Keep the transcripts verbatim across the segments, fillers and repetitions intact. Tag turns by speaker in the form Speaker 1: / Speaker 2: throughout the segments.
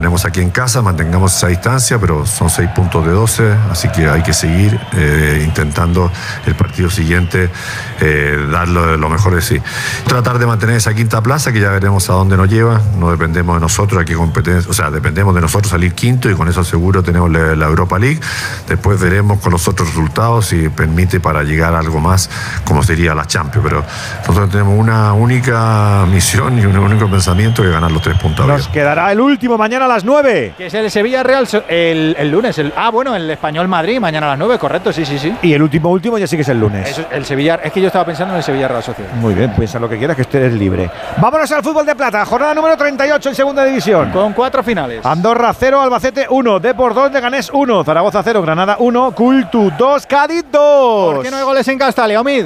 Speaker 1: Tenemos aquí en casa, mantengamos esa distancia, pero son seis puntos de doce, así que hay que seguir eh, intentando el partido siguiente eh, dar lo, lo mejor de sí. Tratar de mantener esa quinta plaza, que ya veremos a dónde nos lleva. No dependemos de nosotros, aquí competencia, o sea, dependemos de nosotros salir quinto y con eso seguro tenemos la, la Europa League. Después veremos con los otros resultados si permite para llegar a algo más, como sería la Champions. Pero nosotros tenemos una única misión y un único pensamiento, que ganar los tres puntos.
Speaker 2: Nos quedará el último mañana a las nueve.
Speaker 3: Que es el Sevilla Real el, el lunes. El, ah, bueno, el Español Madrid mañana a las nueve, correcto, sí, sí, sí.
Speaker 2: Y el último último ya sí que es el lunes.
Speaker 3: Eso, el Sevilla, es que yo estaba pensando en el Sevilla Real Sociedad.
Speaker 2: Muy bien, piensa lo que quieras, que estés libre. Vámonos al fútbol de plata, jornada número treinta y ocho en segunda división.
Speaker 3: Con cuatro finales.
Speaker 2: Andorra cero, Albacete uno, Depor dos, Leganés uno, Zaragoza cero, Granada uno, Cultu dos, Cádiz dos.
Speaker 3: ¿Por qué no hay goles en Castalia, Omid?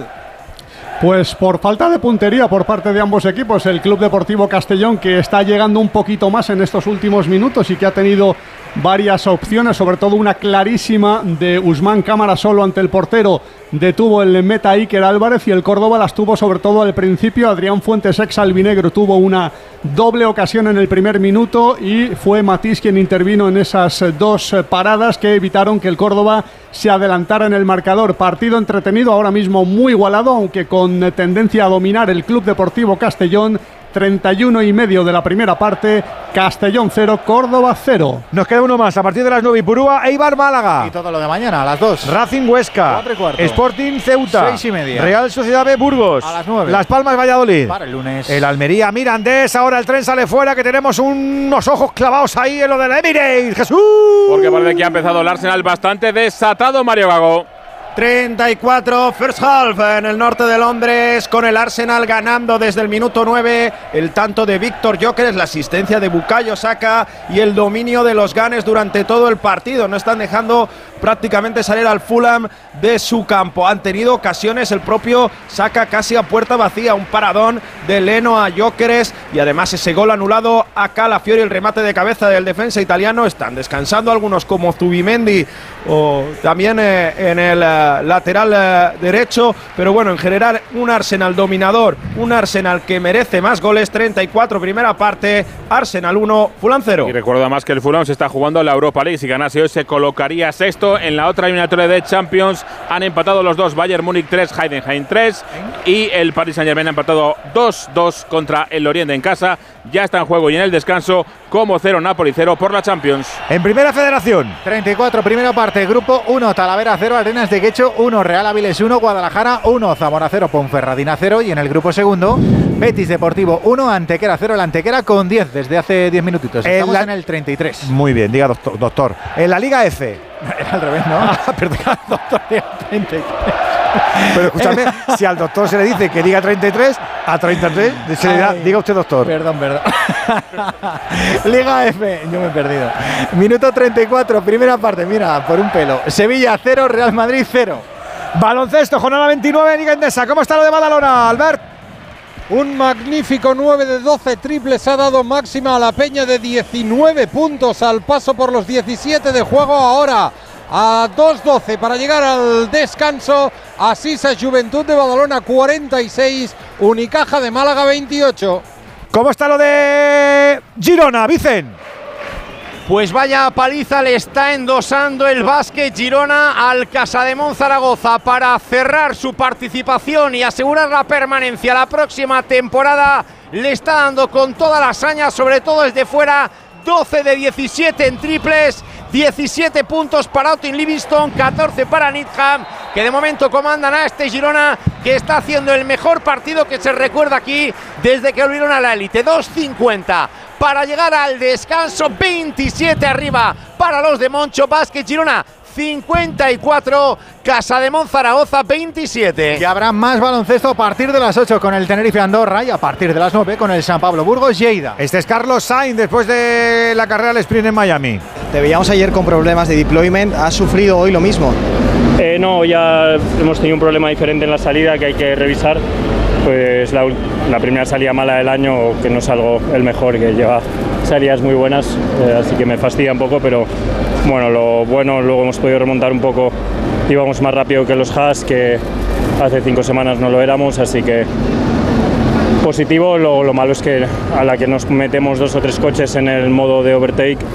Speaker 4: Pues por falta de puntería por parte de ambos equipos. El Club Deportivo Castellón, que está llegando un poquito más en estos últimos minutos y que ha tenido varias opciones, sobre todo una clarísima de Usman Cámara solo ante el portero, detuvo el meta Iker Álvarez, y el Córdoba las tuvo sobre todo al principio. Adrián Fuentes, ex albinegro, tuvo una doble ocasión en el primer minuto y fue Matís quien intervino en esas dos paradas que evitaron que el Córdoba se adelantara en el marcador. Partido entretenido, ahora mismo muy igualado, aunque con tendencia a dominar el Club Deportivo Castellón. treinta y uno y medio de la primera parte, Castellón cero, Córdoba cero.
Speaker 2: Nos queda uno más a partir de las nueve, Ipurúa, Eibar, Málaga.
Speaker 3: Y todo lo de mañana, a las dos.
Speaker 2: Racing, Huesca.
Speaker 3: cuatro y cuarto.
Speaker 2: Sporting, Ceuta.
Speaker 3: seis y media.
Speaker 2: Real Sociedad B, Burgos.
Speaker 3: A las nueve.
Speaker 2: Las Palmas, Valladolid.
Speaker 3: Para el lunes.
Speaker 2: El Almería, Mirandés. Ahora el tren sale fuera, que tenemos unos ojos clavados ahí en lo del Emirates. ¡Jesús!
Speaker 5: Porque parece que ha empezado el Arsenal bastante desatado, Mario Gago.
Speaker 6: treinta y cuatro first half en el norte de Londres, con el Arsenal ganando desde el minuto nueve. El tanto de Víctor Gyökeres, la asistencia de Bukayo Saka y el dominio de los Gunners durante todo el partido. No están dejando prácticamente salir al Fulham de su campo. Han tenido ocasiones, el propio Saka casi a puerta vacía, un paradón de Leno a Gyökeres y además ese gol anulado a Calafiori, el remate de cabeza del defensa italiano. Están descansando algunos como Zubimendi o también eh, en el eh, lateral eh, derecho, pero bueno, en general un Arsenal dominador, un Arsenal que merece más goles. Treinta y cuatro primera parte, Arsenal uno, Fulham cero.
Speaker 5: Y recuerdo además que el Fulham se está jugando la Europa League. Si ganase hoy se colocaría sexto. En la otra eliminatoria de Champions han empatado los dos, Bayern Múnich tres, Heidenheim tres, y el Paris Saint-Germain ha empatado dos dos contra el Lorient en casa. Ya está en juego y en el descanso, como cero Napoli cero por la Champions.
Speaker 2: En Primera Federación,
Speaker 3: treinta y cuatro primera parte, grupo uno, Talavera cero, Arenas de Guecho uno, Real Avilés uno, Guadalajara uno, Zamora cero, Ponferradina cero, y en el grupo segundo, Betis Deportivo uno, Antequera cero, el Antequera con diez desde hace diez minutitos. Estamos en, la... en el treinta y tres.
Speaker 2: Muy bien, diga doctor. doctor. En la Liga F.
Speaker 3: Era al revés, ¿no?
Speaker 2: Ah, perdón, doctor, treinta y tres. Pero escúchame, si al doctor se le dice que diga treinta y tres, a treinta y tres se le da, diga usted doctor.
Speaker 3: Perdón, perdón. Liga F, yo me he perdido. Minuto treinta y cuatro, primera parte, mira, por un pelo. Sevilla cero, Real Madrid cero.
Speaker 2: Baloncesto, jornada veintinueve, Liga Endesa. ¿Cómo está lo de Badalona, Albert?
Speaker 7: Un magnífico nueve de doce triples ha dado máxima a la Peña de diecinueve puntos al paso por los diecisiete de juego. Ahora a dos doce para llegar al descanso. Asisa Juventud de Badalona cuarenta y seis, Unicaja de Málaga veintiocho.
Speaker 2: ¿Cómo está lo de Girona, Vicen?
Speaker 6: Pues vaya paliza le está endosando el Básquet Girona al Casademón Zaragoza para cerrar su participación y asegurar la permanencia la próxima temporada. Le está dando con toda la hazaña, sobre todo desde fuera. doce de diecisiete en triples, diecisiete puntos para Otin Livingston, catorce para Needham, que de momento comandan a este Girona, que está haciendo el mejor partido que se recuerda aquí desde que volvieron a la élite. dos cincuenta para llegar al descanso, veintisiete arriba para los de Moncho. Básquet Girona cincuenta y cuatro, Casademón Zaragoza veintisiete.
Speaker 3: Y habrá más baloncesto a partir de las ocho con el Tenerife Andorra y a partir de las nueve con el San Pablo Burgos Lleida.
Speaker 2: Este es Carlos Sainz después de la carrera al sprint en Miami.
Speaker 8: Te veíamos ayer con problemas de deployment, ¿has sufrido hoy lo mismo?
Speaker 9: Eh, no, ya hemos tenido un problema diferente en la salida que hay que revisar. Pues la, la primera salida mala del año, que no salgo el mejor, que lleva salidas muy buenas, eh, así que me fastidia un poco, pero bueno, lo bueno, luego hemos podido remontar un poco, íbamos más rápido que los Haas, que hace cinco semanas no lo éramos, así que positivo. Lo, lo malo es que a la que nos metemos dos o tres coches en el modo de overtake,